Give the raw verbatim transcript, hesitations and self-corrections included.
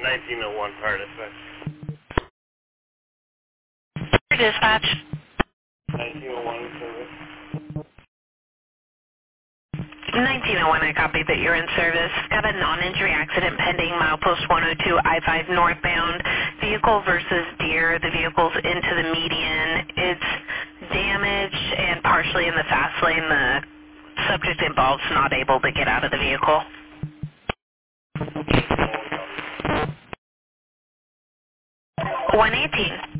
nineteen oh one fire dispatch. Dispatch. nineteen oh one service. nineteen oh one, I copy that you're in service. Got a non-injury accident pending, milepost one oh two I five northbound. Vehicle versus deer. The vehicle's into the median. It's damaged and partially in the fast lane. The subject involved's not able to get out of the vehicle. one eighteen.